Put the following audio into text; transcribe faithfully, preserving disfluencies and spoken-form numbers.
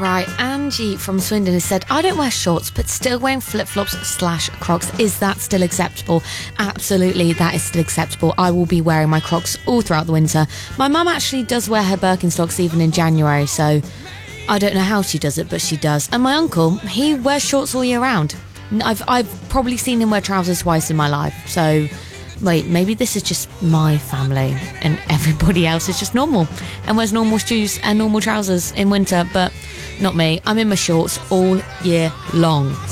Right, Angie from Swindon has said, I don't wear shorts, but still wearing flip-flops slash Crocs. Is that still acceptable? Absolutely, that is still acceptable. I will be wearing my Crocs all throughout the winter. My mum actually does wear her Birkenstocks even in January, so I don't know how she does it, but she does. And my uncle, he wears shorts all year round. I've, I've probably seen him wear trousers twice in my life, so... Wait, maybe this is just my family and everybody else is just normal and wears normal shoes and normal trousers in winter, but not me. I'm in my shorts all year long.